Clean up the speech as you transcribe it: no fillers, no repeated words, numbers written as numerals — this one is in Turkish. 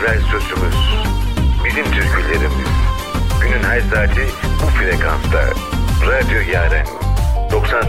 istiklal sözümüz. Bizim türkülerimiz. Günün her saati bu frekansta. Radyo Yaren.